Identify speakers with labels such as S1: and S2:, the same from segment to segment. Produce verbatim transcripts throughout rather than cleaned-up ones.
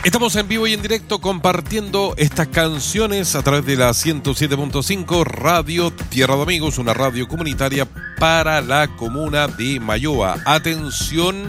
S1: Estamos en vivo y en directo compartiendo estas canciones a través de la ciento siete punto cinco Radio Tierra de Amigos, una radio comunitaria para la comuna de Mayoa. Atención,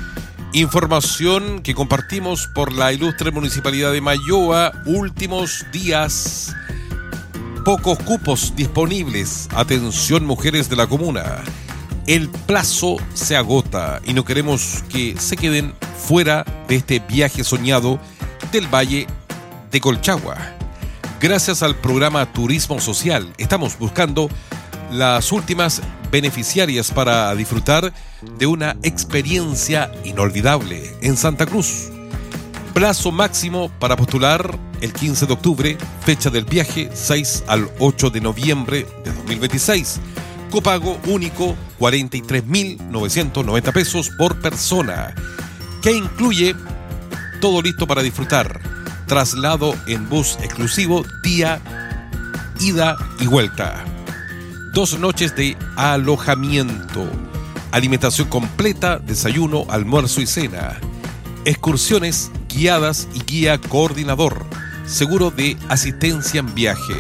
S1: información que compartimos por la ilustre municipalidad de Mayoa. Últimos días, pocos cupos disponibles. Atención, mujeres de la comuna. El plazo se agota y no queremos que se queden fuera de este viaje soñado del Valle de Colchagua. Gracias al programa Turismo Social, estamos buscando las últimas beneficiarias para disfrutar de una experiencia inolvidable en Santa Cruz. Plazo máximo para postular el quince de octubre, fecha del viaje seis al ocho de noviembre de dos mil veintiséis. Copago único cuarenta y tres mil novecientos noventa pesos por persona, que incluye todo listo para disfrutar. Traslado en bus exclusivo, día, ida y vuelta. Dos noches de alojamiento, alimentación completa, desayuno, almuerzo y cena. Excursiones guiadas y guía coordinador. Seguro de asistencia en viaje.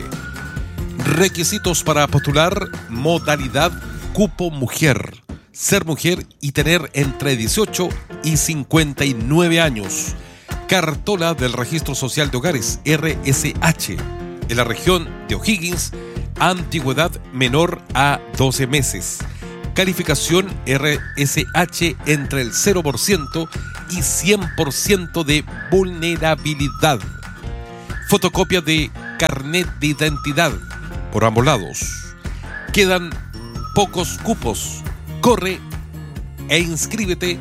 S1: Requisitos para postular: modalidad cupo mujer, ser mujer y tener entre dieciocho y cincuenta y nueve años. Cartola del Registro Social de Hogares, R S H, en la región de O'Higgins. Antigüedad menor a doce meses. Calificación R S H entre el cero por ciento y cien por ciento de vulnerabilidad. Fotocopia de carnet de identidad por ambos lados. Quedan pocos cupos. Corre e inscríbete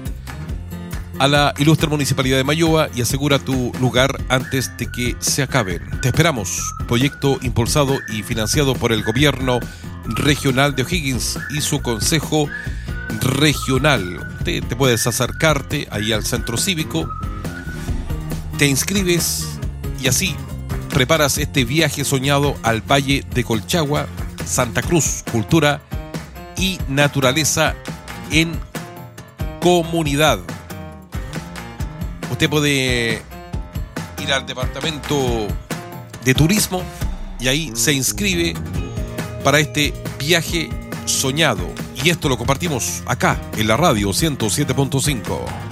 S1: a la ilustre municipalidad de Mayoa y asegura tu lugar antes de que se acaben. Te esperamos. Proyecto impulsado y financiado por el gobierno regional de O'Higgins y su consejo regional. Te, te puedes acercarte ahí al centro cívico, te inscribes y así preparas este viaje soñado al Valle de Colchagua, Santa Cruz, cultura y naturaleza en comunidad. Usted puede ir al departamento de turismo y ahí se inscribe para este viaje soñado. Y esto lo compartimos acá en la radio ciento siete punto cinco.